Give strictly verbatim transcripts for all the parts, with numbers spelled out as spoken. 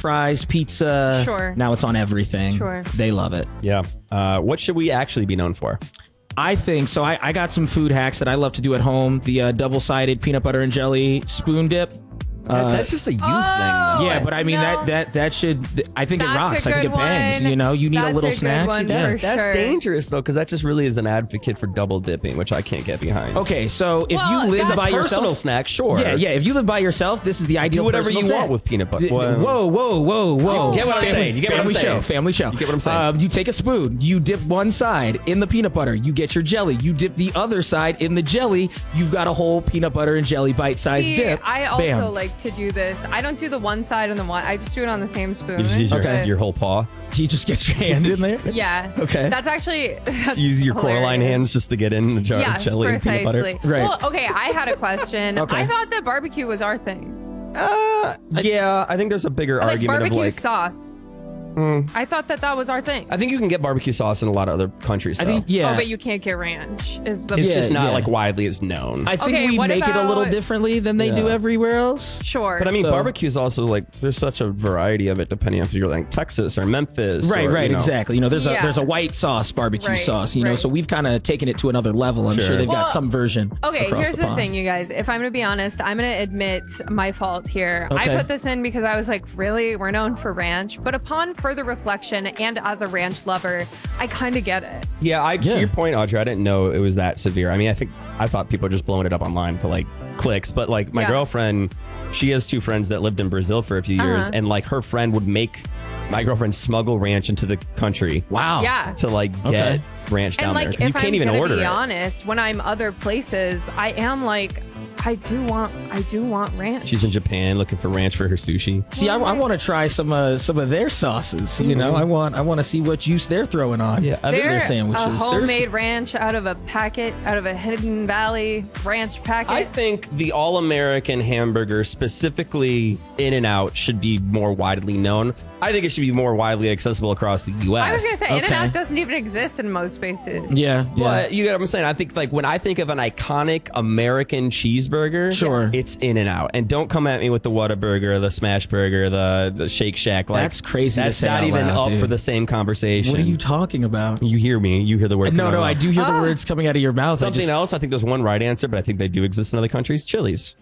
fries, pizza. Sure. Now it's on everything. Sure. They love it. Yeah. Uh, what should we actually be known for? I think so. I, I got some food hacks that I love to do at home. The uh, double-sided peanut butter and jelly spoon dip. Uh, that's just a you oh, thing, though. Yeah, but I mean no. that that that should. I think That's it rocks. a I think it good bangs. one. You know, you need That's a little a good snack. one. That's, For that's sure. dangerous, though, because that just really is an advocate for double dipping, which I can't get behind. Okay, so if Well, you live that's by Personal yourself, snack, sure. yeah, yeah. If you live by yourself, this is the ideal. Do whatever personal you snack. want with peanut butter. Th- Well, Whoa, whoa, whoa, whoa! You get what I'm family, saying. You get what I'm family saying. show, family show. You get what I'm saying. Um, you take a spoon, you dip one side in the peanut butter, you get your jelly. You dip the other side in the jelly. You've got a whole peanut butter and jelly bite-sized See, dip. I also Bam. like to do this. I don't do the one side and the one. I just do it on the same spoon. You just use your, Okay. your whole paw. You just get your hand in there. Yeah. Okay. That's actually. That's Use your Coraline hilarious. hands just to get in the jar Yes, of jelly and peanut butter. precisely. Right. Well, okay. I had a question. Okay. I thought that barbecue was our thing. Uh, yeah, I think there's a bigger Like argument barbecue of like. sauce. Mm. I thought that that was our thing. I think you can get barbecue sauce in a lot of other countries. I Though. think yeah. Oh, but you can't get ranch. Is the it's Yeah, just not yeah. like widely as known. I think Okay, we what make it a little about- differently than they do Yeah. everywhere else. sure. But I mean, So- barbecue is also like there's such a variety of it depending on if you're like Texas or Memphis. Right, or, right, you know. exactly. You know, there's Yeah. a there's a white sauce barbecue Right, sauce. You know, right. so we've kind of taken it to another level. I'm Sure. sure they've Well, got some version. Okay, across here's the, the, pond. thing, you guys. If I'm gonna be honest, I'm gonna admit my fault here. Okay. I put this in because I was like, really, we're known for ranch. But upon further reflection, and as a ranch lover, I kind of get it. Yeah, I, Yeah. to your point, Audrey, I didn't know it was that severe. I mean, I think I thought people were just blowing it up online for like clicks, but like my Yeah. girlfriend, she has two friends that lived in Brazil for a few years, Uh-huh. and like her friend would make my girlfriend smuggle ranch into the country Wow. Yeah. to like get Okay. ranch down And there like, 'cause you if can't I'm even gonna order be it. honest, when I'm other places, I am like, I do want, I do want ranch. She's in Japan looking for ranch for her sushi. See, I, I want to try some uh, some of their sauces. You know, I want I want to see what juice they're throwing on. Yeah, I think They're their a sandwiches. homemade ranch out of a packet, out of a Hidden Valley ranch packet. I think the all-American hamburger, specifically In-N-Out, should be more widely known. I think it should be more widely accessible across the U S. I was gonna say, Okay. In-N-Out doesn't even exist in most spaces. Yeah, yeah. But you get what I'm saying? I think like when I think of an iconic American cheeseburger, Sure. it's In-N-Out. And don't come at me with the Whataburger, the Smash Burger, the, the Shake Shack. Like, That's crazy to That's say not out even loud, up dude. for the same conversation. What are you talking about? You hear me. You hear the words. No, coming no, out I of my do hear the Ah. words coming out of your mouth. I Something just- else. I think there's one right answer, but I think they do exist in other countries. Chili's.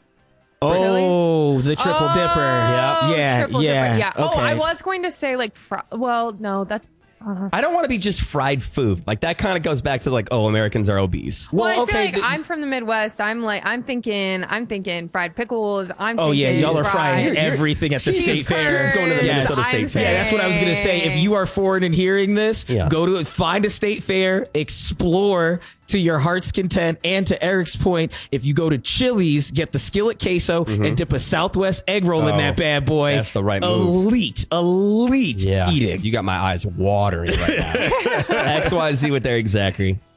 Oh, the triple Oh, dipper. Yeah. yeah, triple yeah. dipper. Yeah. Oh, Okay. I was going to say like, fr- well, no, that's. Uh, I don't want to be just fried food. Like that kind of goes back to like, oh, Americans are obese. well, Well, I feel okay, like but- I'm from the Midwest. I'm like, I'm thinking, I'm thinking fried pickles. I'm. Oh yeah, thinking y'all are frying fried everything at the Jesus state Christ. fair. She's going to the Yes. Minnesota State I'm Fair. Yeah, that's what I was gonna say. If you are foreign and hearing this, Yeah. go to find a state fair, explore to your heart's content. And to Eric's point, if you go to Chili's, get the skillet queso and dip a Southwest egg roll in Oh, that bad boy. that's the right move. Elite, elite Yeah. eating. You got my eyes watering right now. X Y Z with Eric Zachary.